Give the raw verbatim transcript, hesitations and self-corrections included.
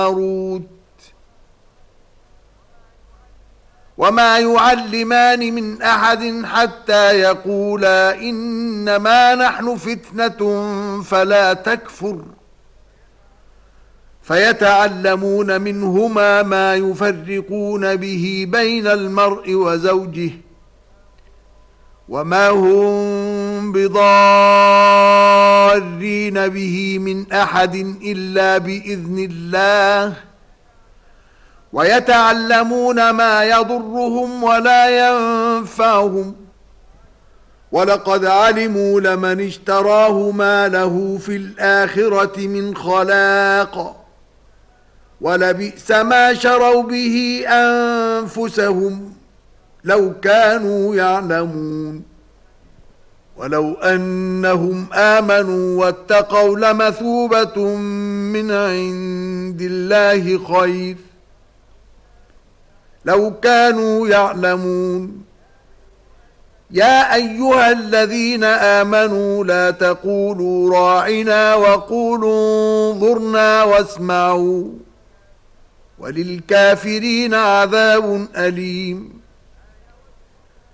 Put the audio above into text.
هاروت وما يعلمان من أحد حتى يقولا إنما نحن فتنة فلا تكفر فيتعلمون منهما ما يفرقون به بين المرء وزوجه وما هم بضارين به من أحد إلا بإذن الله ويتعلمون ما يضرهم ولا ينفعهم ولقد علموا لمن اشتراه ما له في الآخرة من خلاق ولبئس ما شروا به أنفسهم لو كانوا يعلمون ولو أنهم آمنوا واتقوا لمثوبة من عند الله خير لو كانوا يعلمون يا أيها الذين آمنوا لا تقولوا راعنا وقولوا انظرنا واسمعوا وللكافرين عذاب أليم